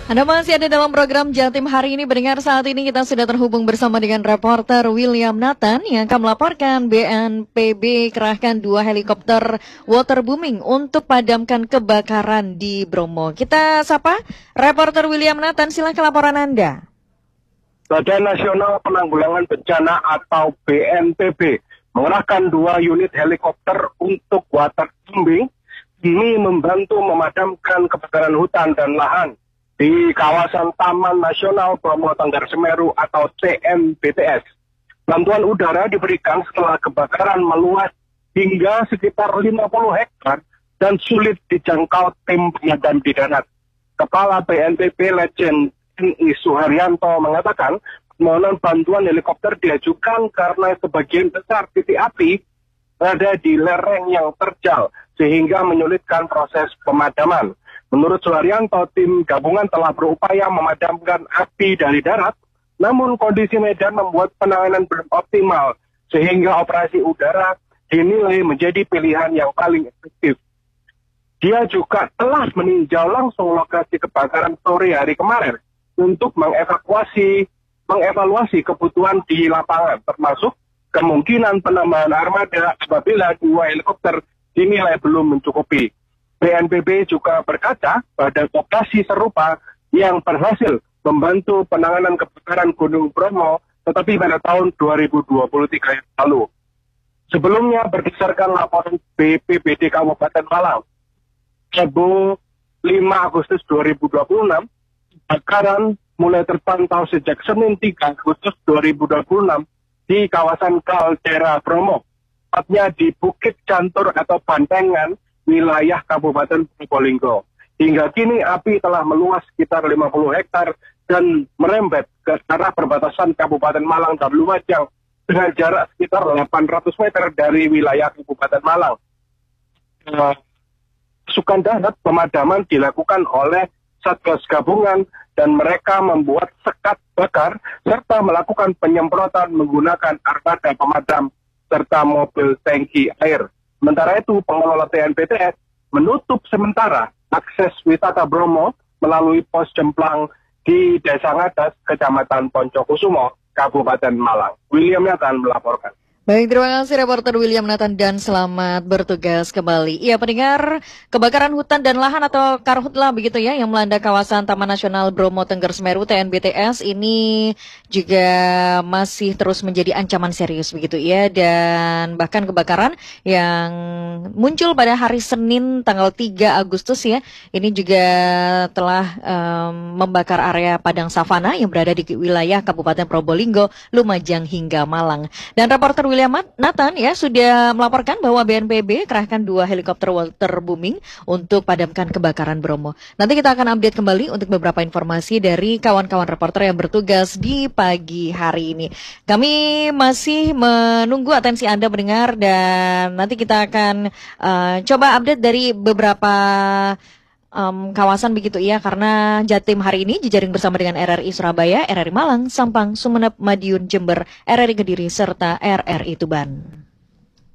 Anda masih ada dalam program Jatim hari ini. Pendengar, saat ini kita sudah terhubung bersama dengan reporter William Nathan yang akan melaporkan BNPB kerahkan 2 helikopter waterbooming untuk padamkan kebakaran di Bromo. Kita sapa reporter William Nathan, silakan laporan Anda. Badan Nasional Penanggulangan Bencana atau BNPB mengerahkan 2 unit helikopter untuk waterbooming demi membantu memadamkan kebakaran hutan dan lahan di kawasan Taman Nasional Bromo Tengger Semeru atau TNBTS. Bantuan udara diberikan setelah kebakaran meluas hingga sekitar 50 hektar dan sulit dijangkau tim pemadam di darat. Kepala BNPB Legend NI Suharyanto mengatakan permohonan bantuan helikopter diajukan karena sebagian besar titik api berada di lereng yang terjal sehingga menyulitkan proses pemadaman. Menurut Suharyanto, tim gabungan telah berupaya memadamkan api dari darat, namun kondisi medan membuat penanganan belum optimal, sehingga operasi udara dinilai menjadi pilihan yang paling efektif. Dia juga telah meninjau langsung lokasi kebakaran sore hari kemarin untuk mengevaluasi kebutuhan di lapangan, termasuk kemungkinan penambahan armada apabila 2 helikopter dinilai belum mencukupi. BNPB juga berkaca pada lokasi serupa yang berhasil membantu penanganan kebakaran Gunung Bromo, tetapi pada tahun 2023 yang lalu. Sebelumnya, berdasarkan laporan BPBD Kabupaten Malang, Rabu 5 Agustus 2026, kebakaran mulai terpantau sejak Senin 3 Agustus 2026 di kawasan Kaldera Bromo, tepatnya di Bukit Cantur atau Bantengan, wilayah Kabupaten Probolinggo. Hingga kini api telah meluas sekitar 50 hektar dan merembet ke arah perbatasan Kabupaten Malang dan Lumajang dengan jarak sekitar 800 meter dari wilayah Kabupaten Malang. Pasukan darat pemadaman dilakukan oleh Satgas Gabungan dan mereka membuat sekat bakar serta melakukan penyemprotan menggunakan armada pemadam serta mobil tangki air. Sementara itu, pengelola TNBTS menutup sementara akses wisata Bromo melalui pos Jemplang di Desa Ngadas, Kecamatan Poncokusumo, Kabupaten Malang. William Nathan melaporkan. Baik, terima kasih reporter William Nathan dan selamat bertugas kembali. Iya, pendengar, kebakaran hutan dan lahan atau karhutla begitu ya yang melanda kawasan Taman Nasional Bromo Tengger Semeru TNBTS ini juga masih terus menjadi ancaman serius begitu ya, dan bahkan kebakaran yang muncul pada hari Senin tanggal 3 Agustus ya, ini juga telah membakar area padang savana yang berada di wilayah Kabupaten Probolinggo, Lumajang hingga Malang. Dan reporter William Nathan ya sudah melaporkan bahwa BNPB kerahkan 2 helikopter waterbooming untuk padamkan kebakaran Bromo. Nanti kita akan update kembali untuk beberapa informasi dari kawan-kawan reporter yang bertugas di pagi hari ini. Kami masih menunggu atensi Anda mendengar dan nanti kita akan coba update dari beberapa kawasan begitu ya, karena Jatim hari ini jejaring bersama dengan RRI Surabaya, RRI Malang, Sampang, Sumeneb, Madiun, Jember, RRI Kediri, serta RRI Tuban.